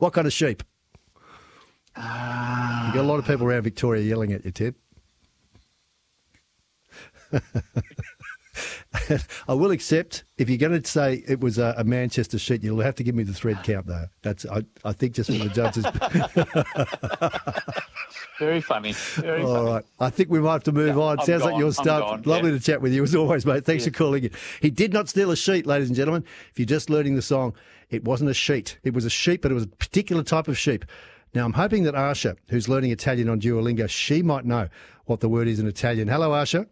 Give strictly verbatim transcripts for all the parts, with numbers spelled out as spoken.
What kind of sheep? Uh, You got a lot of people around Victoria yelling at you, Ted. I will accept if you're going to say it was a, a Manchester sheep, you'll have to give me the thread count though. That's I, I think just for the judges. Very funny. Very All funny. right. I think we might have to move Yeah, on. I'm Sounds like gone. you're I'm stumped. gone, Lovely yeah. to chat with you as always, mate. Thanks Yeah. for calling in. He did not steal a sheet, ladies and gentlemen. If you're just learning the song, it wasn't a sheet. It was a sheep, but it was a particular type of sheep. Now, I'm hoping that Asha, who's learning Italian on Duolingo, she might know what the word is in Italian. Hello, Asha.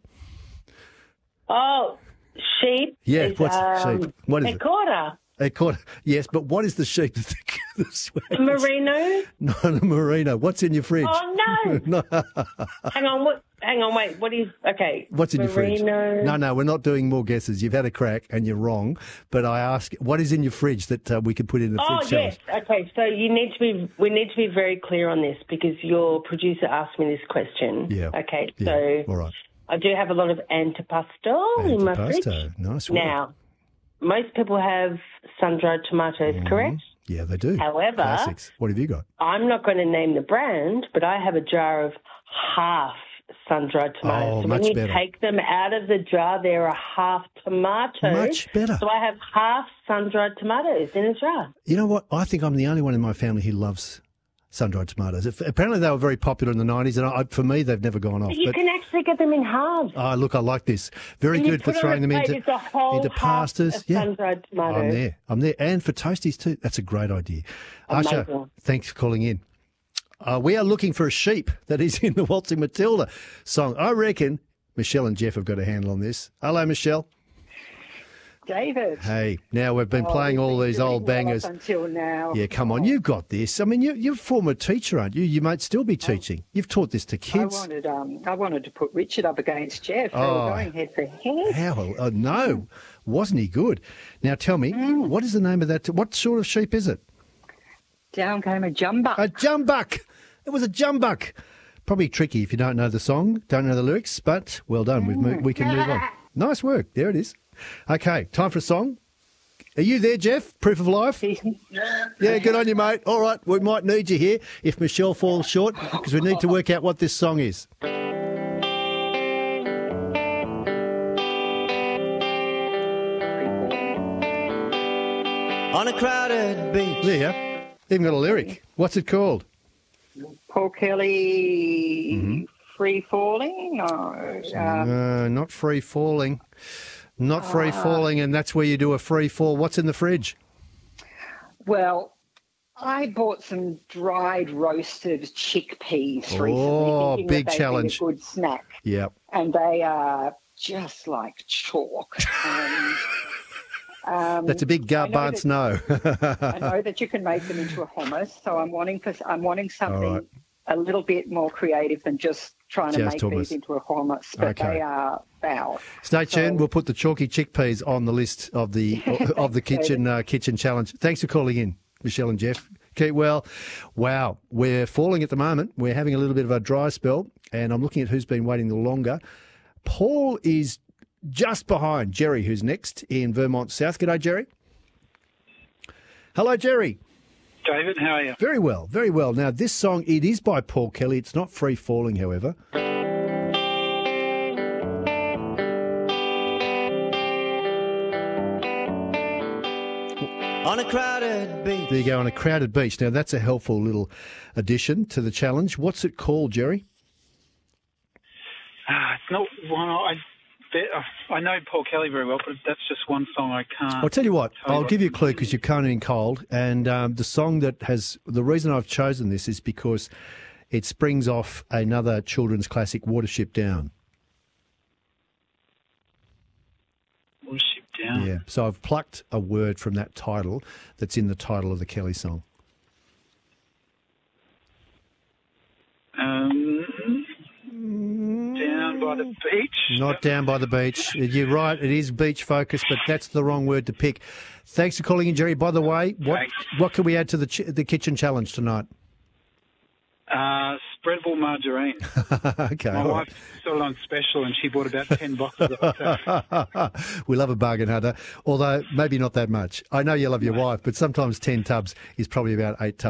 Oh, sheep. Yeah, is, what's um, sheep? What is a it? quarter. A quarter. Yes, but what is the sheep? The sweat is- Merino. Not a merino. What's in your fridge? Oh no! No. hang on, what? Hang on, wait. What is? Okay. What's in your fridge? Merino. No, no, we're not doing more guesses. You've had a crack and you're wrong. But I ask, what is in your fridge that uh, we can put in the Oh fridge yes. challenge? Okay. So you need to be. We need to be very clear on this because your producer asked me this question. Yeah. Okay. Yeah. So All right. I do have a lot of antipasto in my fridge. Antipasto. Nice work. Now, most people have sun-dried tomatoes, Mm-hmm. correct? Yeah, they do. However- Classics. What have you got? I'm not going to name the brand, but I have a jar of half sun-dried tomatoes. Oh, so much when you better. take them out of the jar, they're a half tomato. Much better. So I have half sun-dried tomatoes in a jar. You know what? I think I'm the only one in my family who loves sun-dried tomatoes. If- Apparently they were very popular in the nineties, and I, for me, they've never gone off. But you But can actually get them in halves. oh, look, I like this. Very And you good for put on throwing a them plate, into it's a whole into half pastas. of Yeah, sun-dried tomatoes. I'm there. I'm there, and for toasties too. That's a great idea. Asha, Amazing. thanks for calling in. Uh, we are looking for a sheep that is in the Waltzing Matilda song. I reckon Michelle and Jeff have got a handle on this. Hello, Michelle. David. Hey, now we've been Oh, playing we've all been these doing old well up bangers. until now. Yeah, come on, you've got this. I mean, you, you're a former teacher, aren't you? You might still be teaching. You've taught this to I kids. wanted, um, I wanted to put Richard up against Jeff. They Oh. were going head for head. How? Oh, no, wasn't he good? Now tell me, Mm. what is the name of that? What sort of sheep is it? Down came a jumbuck. A jumbuck. It was a jumbuck. Probably tricky if you don't know the song, don't know the lyrics, but well done. We've moved, we can move on. Nice work. There it is. Okay, time for a song. Are you there, Jeff? Proof of life? Yeah, good on you, mate. All right, we might need you here if Michelle falls short because we need to work out what this song is. On a crowded beach. There you go. Even got a lyric. What's it called? Paul Kelly, Mm-hmm. Free Falling? No. Um, Uh, not free falling. Not free Ah. falling, and that's where you do a free fall. What's in the fridge? well, I bought some dried roasted chickpeas recently, Oh, thinking big that they'd challenge. be a good snack. Yep. And they are just like chalk. And, um, That's a big I know Garbants that- no. I know that you can make them into a hummus, so I'm wanting for I'm wanting something right. a little bit more creative than just trying to Just make hummus. these into a hummus. But Okay. they are foul. Stay So- tuned. We'll put the chalky chickpeas on the list of the of the kitchen uh, kitchen challenge. Thanks for calling in, Michelle and Jeff. Keep well. Wow, we're falling at the moment. We're having a little bit of a dry spell, and I'm looking at who's been waiting the longer. Paul is just behind Jerry, who's next in Vermont South. G'day, Jerry. Hello, Jerry. David, how are you? Very well, very well. Now, this song, it is by Paul Kelly. It's not Free Falling, however. On a crowded beach. There you go, on a crowded beach. Now, that's a helpful little addition to the challenge. What's it called, Jerry? Ah, it's not one I. bet- I know Paul Kelly very well, but that's just one song I can't. I'll tell you what, tell you I'll what- give you a clue because you're coming in cold. And um, the song that has, the reason I've chosen this is because it springs off another children's classic, Watership Down. Worship Down. Yeah. So I've plucked a word from that title that's in the title of the Kelly song. Um, down by the beach. Not Down by the Beach. You're right, it is beach focused, but that's the wrong word to pick. Thanks for calling in, Jerry. By the way, what Thanks. what can we add to the ch- the kitchen challenge tonight? Uh, spreadable margarine. Okay. My all wife saw it on special and she bought about ten boxes of it. right. We love a bargain hunter, although maybe not that much. I know you love your wife, but sometimes ten tubs is probably about eight tubs.